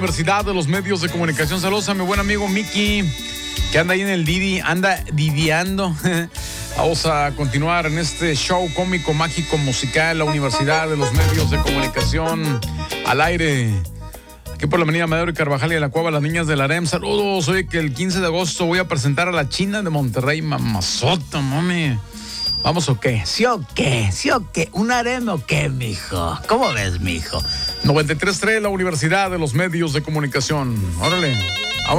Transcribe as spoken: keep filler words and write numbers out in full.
Universidad de los Medios de Comunicación. Saludos a mi buen amigo Miki, que anda ahí en el Didi, anda didiando. Vamos a continuar en este show cómico, mágico, musical, la Universidad de los Medios de Comunicación al aire. Aquí por la avenida Madero y Carvajal y la Cueva, las niñas del harem. Saludos, oye, que el quince de agosto voy a presentar a la China de Monterrey, mamazota, mami. ¿Vamos o qué? ¿Sí o qué? ¿Sí o qué? ¿Un harem o qué, mijo? ¿Cómo ves, mijo? noventa y tres punto tres, la Universidad de los Medios de Comunicación. Órale.